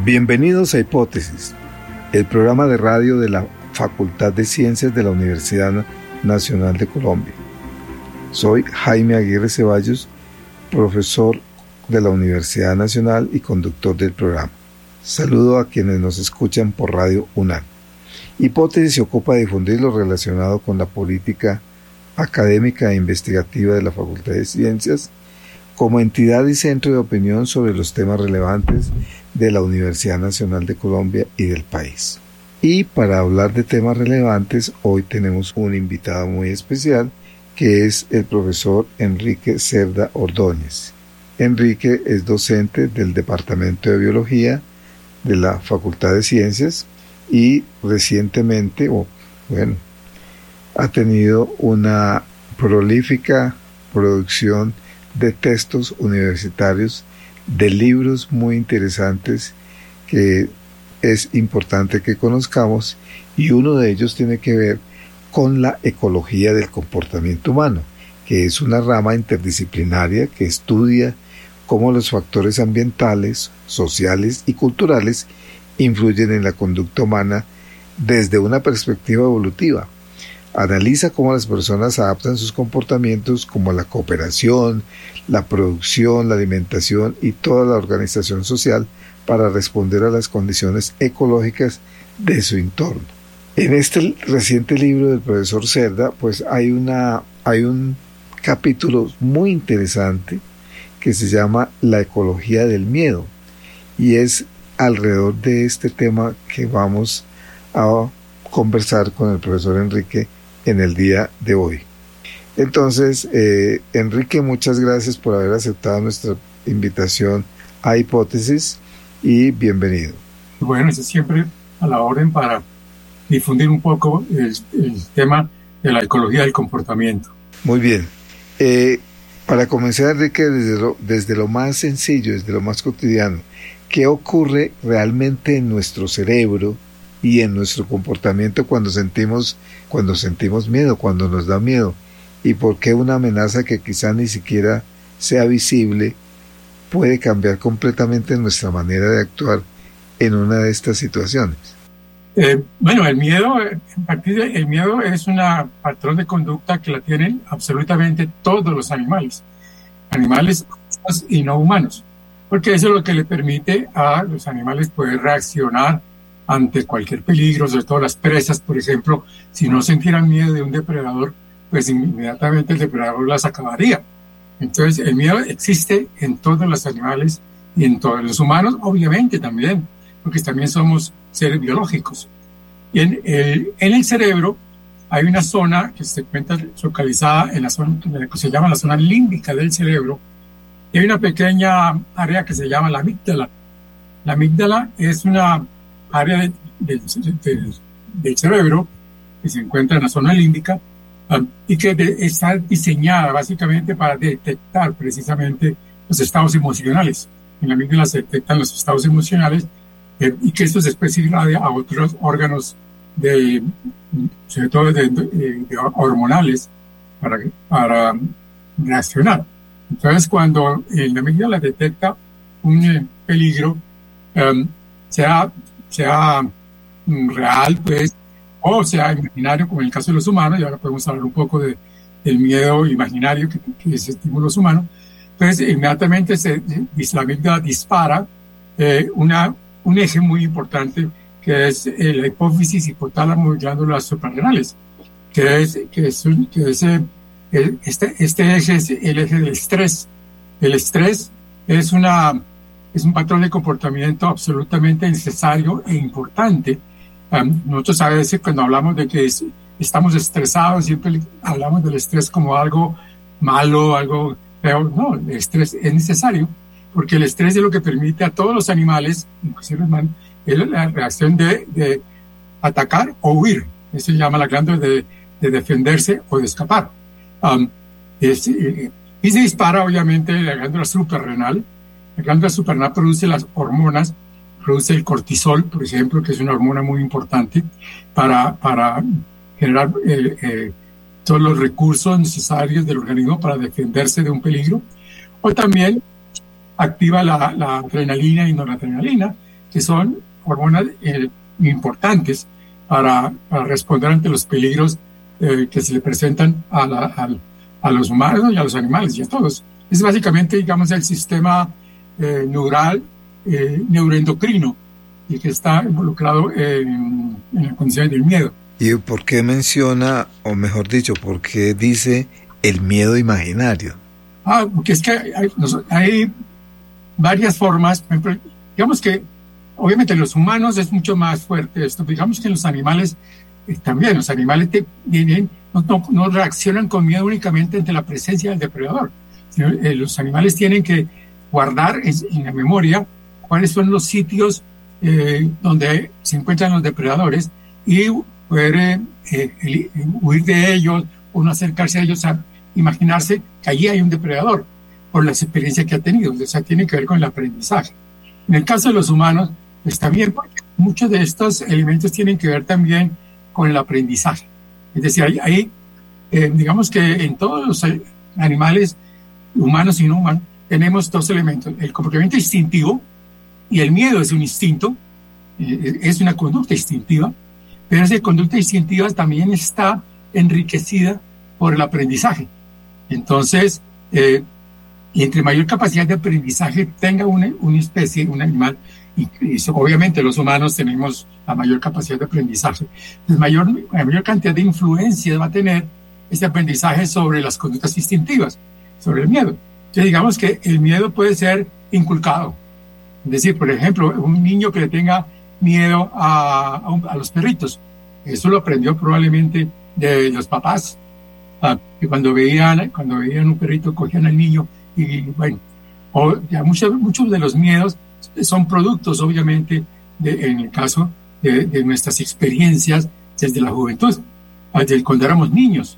Bienvenidos a Hipótesis, el programa de radio de la Facultad de Ciencias de la Universidad Nacional de Colombia. Soy Jaime Aguirre Ceballos, profesor de la Universidad Nacional y conductor del programa. Saludo a quienes nos escuchan por Radio UNAM. Hipótesis se ocupa de difundir lo relacionado con la política académica e investigativa de la Facultad de Ciencias como entidad y centro de opinión sobre los temas relevantes de la Universidad Nacional de Colombia y del país. Y para hablar de temas relevantes, hoy tenemos un invitado muy especial, que es el profesor Enrique Cerda Ordóñez. Enrique es docente del Departamento de Biología de la Facultad de Ciencias y recientemente, ha tenido una prolífica producción de textos universitarios, de libros muy interesantes que es importante que conozcamos, y uno de ellos tiene que ver con la ecología del comportamiento humano, que es una rama interdisciplinaria que estudia cómo los factores ambientales, sociales y culturales influyen en la conducta humana desde una perspectiva evolutiva. Analiza cómo las personas adaptan sus comportamientos, como la cooperación, la producción, la alimentación y toda la organización social para responder a las condiciones ecológicas de su entorno. En este reciente libro del profesor Cerda, pues hay un capítulo muy interesante que se llama La ecología del miedo, y es alrededor de este tema que vamos a conversar con el profesor Enrique en el día de hoy. Entonces, Enrique, muchas gracias por haber aceptado nuestra invitación a Hipótesis y bienvenido. Bueno, eso siempre a la orden para difundir un poco el tema de la ecología del comportamiento. Muy bien. Para comenzar, Enrique, desde lo más sencillo, desde lo más cotidiano, ¿qué ocurre realmente en nuestro cerebro y en nuestro comportamiento cuando sentimos miedo, cuando nos da miedo? ¿Y por qué una amenaza que quizá ni siquiera sea visible puede cambiar completamente nuestra manera de actuar en una de estas situaciones? El miedo, el miedo es un patrón de conducta que la tienen absolutamente todos los animales y no humanos, porque eso es lo que le permite a los animales poder reaccionar ante cualquier peligro, sobre todo las presas, por ejemplo. Si no sintieran miedo de un depredador, pues inmediatamente el depredador las acabaría. Entonces el miedo existe en todos los animales y en todos los humanos, obviamente también, porque también somos seres biológicos. Y en el cerebro hay una zona que se encuentra localizada en la zona que se llama la zona límbica del cerebro, y hay una pequeña área que se llama la amígdala. La amígdala es una área del cerebro que se encuentra en la zona límbica y que está diseñada básicamente para detectar precisamente los estados emocionales. En la amígdala se detectan los estados emocionales y que esto después irradia a otros órganos sobre todo de hormonales para reaccionar. Entonces, cuando la amígdala detecta un peligro, sea real, pues, o sea imaginario, como en el caso de los humanos, y ahora podemos hablar un poco del miedo imaginario que sentimos los humanos, entonces inmediatamente la amígdala dispara un eje muy importante, que es la hipófisis, hipotálamo y glándulas suprarrenales, este eje es el eje del estrés. El estrés es un patrón de comportamiento absolutamente necesario e importante. Nosotros a veces cuando hablamos de que estamos estresados, siempre hablamos del estrés como algo malo, algo feo. No, el estrés es necesario, porque el estrés es lo que permite a todos los animales, inclusive los humanos, es la reacción de atacar o huir. Eso se llama la glándula de defenderse o de escapar. Y se dispara obviamente la glándula suprarrenal. La glándula suprarrenal produce las hormonas, produce el cortisol, por ejemplo, que es una hormona muy importante para generar todos los recursos necesarios del organismo para defenderse de un peligro. O también activa la adrenalina y noradrenalina, que son hormonas importantes para responder ante los peligros que se le presentan a los humanos y a los animales y a todos. Es básicamente, digamos, el sistema neural, neuroendocrino, y que está involucrado en las condiciones del miedo. ¿Y por qué menciona, o mejor dicho, por qué dice el miedo imaginario? Porque es que hay varias formas. Por ejemplo, digamos que obviamente en los humanos es mucho más fuerte esto. Digamos que en los animales también. Los animales no reaccionan con miedo únicamente ante la presencia del depredador, sino, los animales tienen que guardar en la memoria cuáles son los sitios donde se encuentran los depredadores y poder huir de ellos o no acercarse a ellos, a imaginarse que allí hay un depredador por las experiencias que ha tenido. O sea, tiene que ver con el aprendizaje. En el caso de los humanos, pues también, porque muchos de estos elementos tienen que ver también con el aprendizaje. Es decir, digamos que en todos los animales, humanos y no humanos, tenemos dos elementos: el comportamiento instintivo, y el miedo es un instinto, es una conducta instintiva, pero esa conducta instintiva también está enriquecida por el aprendizaje. Entonces, y entre mayor capacidad de aprendizaje tenga una especie, un animal, y obviamente los humanos tenemos la mayor capacidad de aprendizaje, la mayor cantidad de influencia va a tener este aprendizaje sobre las conductas instintivas, sobre el miedo. Entonces, digamos que el miedo puede ser inculcado. Es decir, por ejemplo, un niño que le tenga miedo a los perritos, eso lo aprendió probablemente de los papás, que cuando veían un perrito cogían al niño y bueno, ya muchos de los miedos son productos, obviamente, en el caso de nuestras experiencias desde la juventud, desde cuando éramos niños.